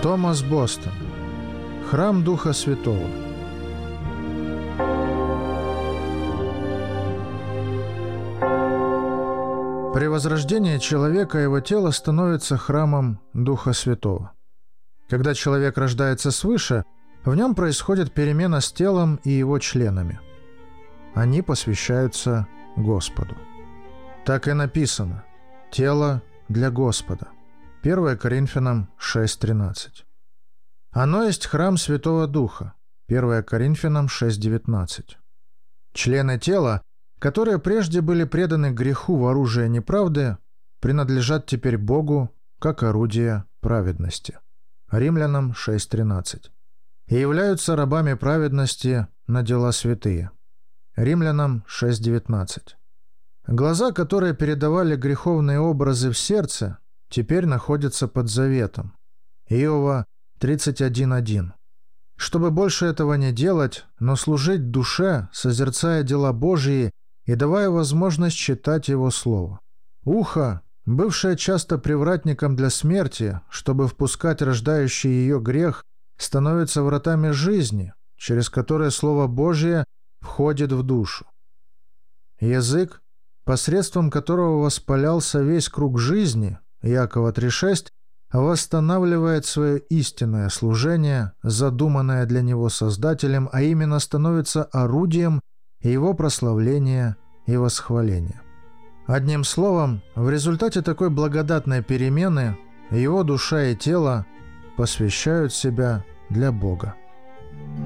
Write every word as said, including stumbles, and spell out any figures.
Томас Бостон. Храм Духа Святого. При возрождении человека его тело становится храмом Духа Святого. Когда человек рождается свыше, в нем происходит перемена с телом и его членами. Они посвящаются Господу. Так и написано: «Тело для Господа». первое Коринфянам шесть тринадцать. Оно есть храм Святого Духа. первое Коринфянам шесть девятнадцать. Члены тела, которые прежде были преданы греху в оружие неправды, принадлежат теперь Богу как орудие праведности. Римлянам шесть тринадцать. И являются рабами праведности на дела святые. Римлянам шесть девятнадцать. Глаза, которые передавали греховные образы в сердце, теперь находятся под заветом. Иова тридцать один один. Чтобы больше этого не делать, но служить душе, созерцая дела Божьи и давая возможность читать Его Слово. Ухо, бывшее часто привратником для смерти, чтобы впускать рождающий ее грех, становится вратами жизни, через которые Слово Божье входит в душу. Язык, посредством которого воспалялся весь круг жизни, Иакова три шесть, восстанавливает свое истинное служение, задуманное для него Создателем, а именно становится орудием его прославления и восхваления. Одним словом, в результате такой благодатной перемены его душа и тело посвящают себя для Бога.